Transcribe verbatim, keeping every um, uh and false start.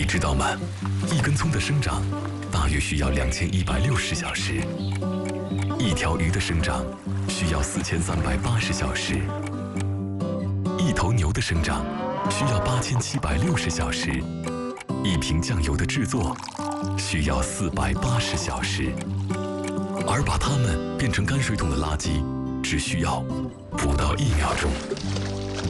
知道吗？一根葱的生长大约需要两千一百六十小时，一条鱼的生长需要四千三百八十小时，一头牛的生长需要八千七百六十小时，一瓶酱油的制作需要四百八十小时，而把它们变成泔水桶的垃圾只需要不到一秒钟。